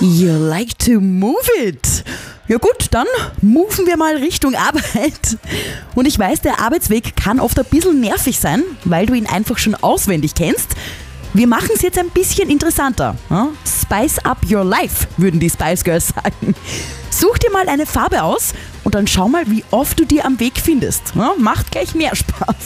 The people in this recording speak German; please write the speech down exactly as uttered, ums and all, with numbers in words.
You like to move it. Ja gut, dann moven wir mal Richtung Arbeit. Und ich weiß, der Arbeitsweg kann oft ein bisschen nervig sein, weil du ihn einfach schon auswendig kennst. Wir machen es jetzt ein bisschen interessanter. Spice up your life, würden die Spice Girls sagen. Such dir mal eine Farbe aus und dann schau mal, wie oft du die am Weg findest. Macht gleich mehr Spaß.